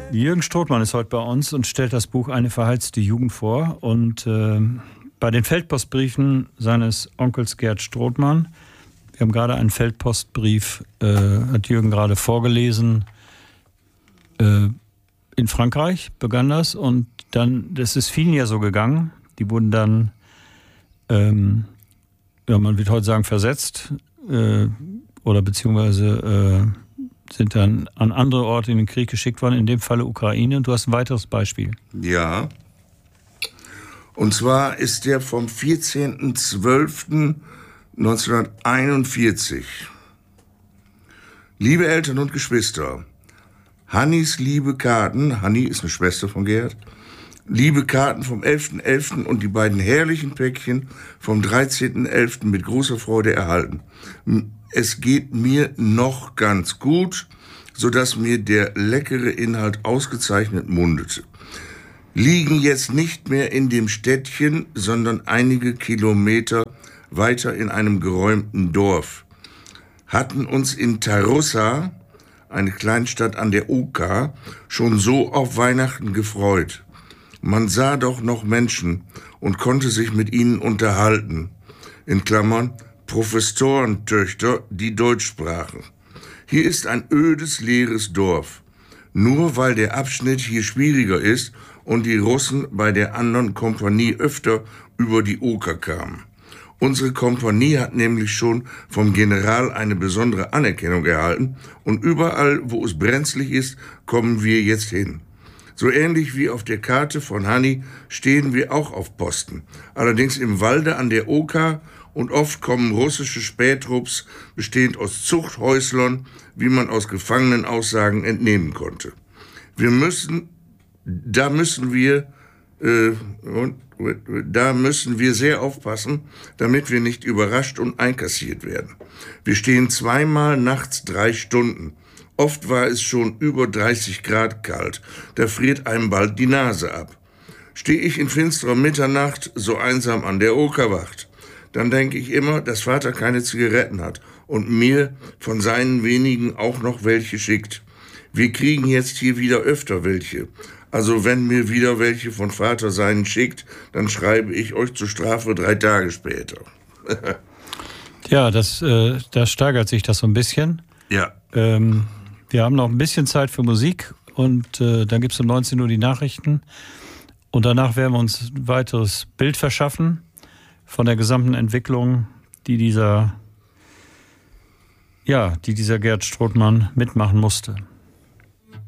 Jürgen Strothmann ist heute bei uns und stellt das Buch Eine verheizte Jugend vor. Und bei den Feldpostbriefen seines Onkels Gerd Strothmann, wir haben gerade einen Feldpostbrief, hat Jürgen gerade vorgelesen, in Frankreich begann das. Und dann, das ist vielen ja so gegangen, die wurden dann, ja, man wird heute sagen, versetzt oder beziehungsweise sind dann an andere Orte in den Krieg geschickt worden, in dem Falle Ukraine. Und du hast ein weiteres Beispiel. Ja. Und zwar ist der vom 14.12.1941. Liebe Eltern und Geschwister, Hannis liebe Karten, Hanni ist eine Schwester von Gerd, liebe Karten vom 11.11. und die beiden herrlichen Päckchen vom 13.11. mit großer Freude erhalten. Es geht mir noch ganz gut, sodass mir der leckere Inhalt ausgezeichnet mundete. Liegen jetzt nicht mehr in dem Städtchen, sondern einige Kilometer weiter in einem geräumten Dorf. Hatten uns in Tarussa, eine Kleinstadt an der Oka, schon so auf Weihnachten gefreut. Man sah doch noch Menschen und konnte sich mit ihnen unterhalten. In Klammern, Professorentöchter, die Deutsch sprachen. Hier ist ein ödes, leeres Dorf. Nur weil der Abschnitt hier schwieriger ist und die Russen bei der anderen Kompanie öfter über die Oker kamen. Unsere Kompanie hat nämlich schon vom General eine besondere Anerkennung erhalten und überall, wo es brenzlig ist, kommen wir jetzt hin. So ähnlich wie auf der Karte von Hanni stehen wir auch auf Posten, allerdings im Walde an der Oka, und oft kommen russische Spähtrupps, bestehend aus Zuchthäuslern, wie man aus Gefangenenaussagen entnehmen konnte. Da müssen wir sehr aufpassen, damit wir nicht überrascht und einkassiert werden. Wir stehen zweimal nachts 3 Stunden. Oft war es schon über 30 Grad kalt. Da friert einem bald die Nase ab. Stehe ich in finsterer Mitternacht so einsam an der Okerwacht, dann denke ich immer, dass Vater keine Zigaretten hat und mir von seinen wenigen auch noch welche schickt. Wir kriegen jetzt hier wieder öfter welche. Also wenn mir wieder welche von Vater seinen schickt, dann schreibe ich euch zur Strafe 3 Tage später. Ja, da steigert sich das so ein bisschen. Ja. Wir haben noch ein bisschen Zeit für Musik und dann gibt es um 19 Uhr die Nachrichten. Und danach werden wir uns ein weiteres Bild verschaffen von der gesamten Entwicklung, die dieser Gerd Strothmann mitmachen musste.